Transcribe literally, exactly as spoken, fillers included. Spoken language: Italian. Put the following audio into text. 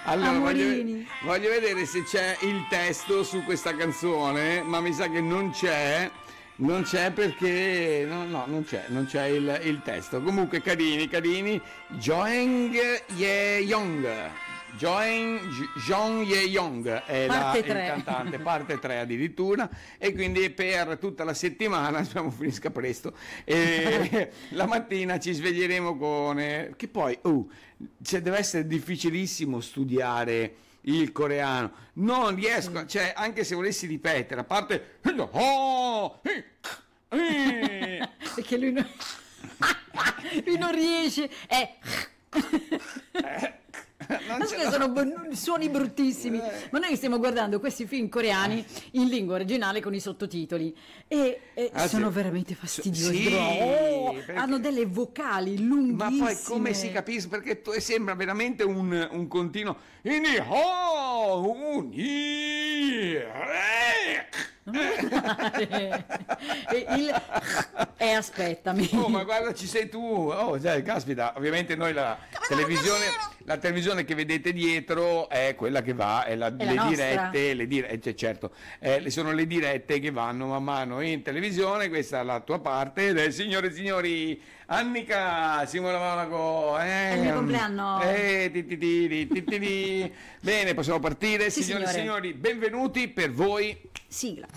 Allora, voglio, Amorini. voglio vedere se c'è il testo su questa canzone, ma mi sa che non c'è. Non c'è perché no, no, non c'è, non c'è il, il testo. Comunque carini, carini. Joeng Ye-young. Joeng Jong Ye-young è la, il cantante, parte tre addirittura, e quindi per tutta la settimana, speriamo finisca presto, e la mattina ci sveglieremo con eh, che poi uh, cioè, deve essere difficilissimo studiare il coreano, non riesco, cioè anche se volessi ripetere, a parte oh, eh, eh. Perché lui non, lui non riesce, è... Eh, non ce sono bon- suoni bruttissimi, Eh. ma noi stiamo guardando questi film coreani in lingua originale con i sottotitoli e, e Ah, sono sì. veramente fastidiosi. Sì, Oh, perché- hanno delle vocali lunghissime. Ma poi come si capisce? Perché tu- sembra veramente un, un continuo. Iniho, uni, eh. E il e aspettami. Oh, ma guarda, ci sei tu. Oh, cioè, caspita, ovviamente noi la televisione, la televisione che vedete dietro è quella che va, è la, È le la nostra. dirette, le dire, cioè, certo, eh, sono le dirette che vanno man mano in televisione. Questa è la tua parte ed è, signore e signori, Annica Simona Monaco. Eh, È il mio compleanno. Eh, ti, ti, ti, ti, ti, ti, ti. Bene, possiamo partire, Sì, signore e signore. signori, benvenuti per voi. Sigla.